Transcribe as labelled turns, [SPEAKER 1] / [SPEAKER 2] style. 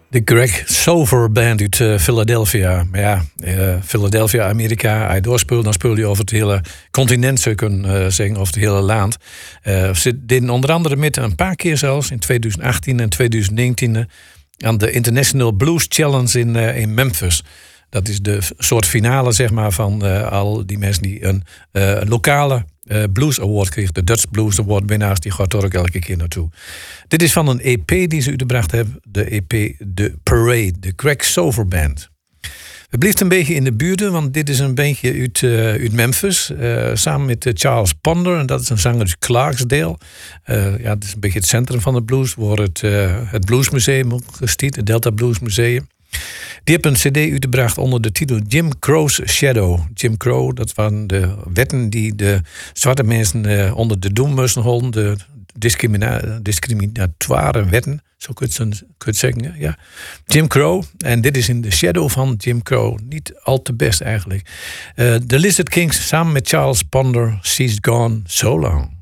[SPEAKER 1] De Greg Sover Band uit Philadelphia. Maar ja, Philadelphia, Amerika. Als je doorspeelt, dan speel je over het hele continent, zou je kunnen zeggen, over het hele land. Ze deden onder andere met een paar keer zelfs, in 2018 en 2019, aan de International Blues Challenge in Memphis. Dat is de soort finale, zeg maar, van al die mensen die een lokale Blues Award kregen. De Dutch Blues Award winnaars, die gaat er ook elke keer naartoe. Dit is van een EP die ze uitgebracht hebben. De EP The Parade, de Greg Sover Band. We blijven een beetje in de buurten, want dit is een beetje uit Memphis. Samen met Charles Ponder, en dat is een zanger uit Clarksdale. Het is een beetje het centrum van de blues, waar het Bluesmuseum ook gestiet, het Delta Blues Museum. Die hebben een cd uitgebracht onder de titel Jim Crow's Shadow. Jim Crow, dat waren de wetten die de zwarte mensen onder de doem moesten houden. De discriminatoire wetten, zo kun je het zeggen. Ja. Jim Crow, en dit is in de shadow van Jim Crow. Niet al te best eigenlijk. The Lizard Kings samen met Charles Ponder, She's Gone So Long.